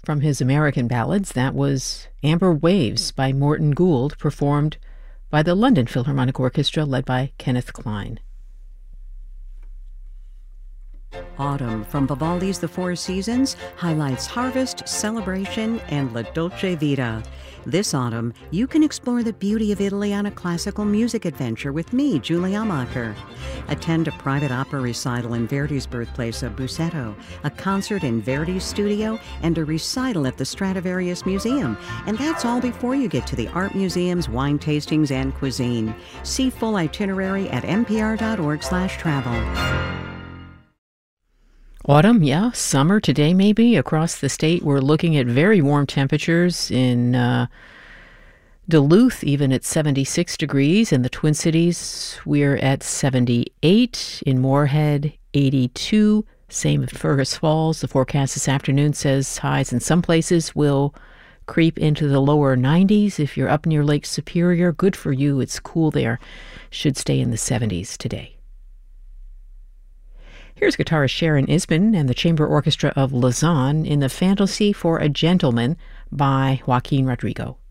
From his American ballads, that was Amber Waves by Morton Gould, performed by the London Philharmonic Orchestra led by Kenneth Klein. Autumn from Vivaldi's The Four Seasons highlights harvest, celebration, and La Dolce Vita. This autumn, you can explore the beauty of Italy on a classical music adventure with me, Julie Amacher. Attend a private opera recital in Verdi's birthplace of Busseto, a concert in Verdi's studio, and a recital at the Stradivarius Museum. And that's all before you get to the art museums, wine tastings, and cuisine. See full itinerary at npr.org/travel. Autumn, yeah, summer today maybe. Across the state, we're looking at very warm temperatures in Duluth, even at 76 degrees. In the Twin Cities, we're at 78. In Moorhead, 82. Same at Fergus Falls. The forecast this afternoon says highs in some places will creep into the lower 90s. If you're up near Lake Superior, good for you. It's cool there. Should stay in the 70s today. Here's guitarist Sharon Isbin and the Chamber Orchestra of Lausanne in the Fantasy for a Gentleman by Joaquin Rodrigo.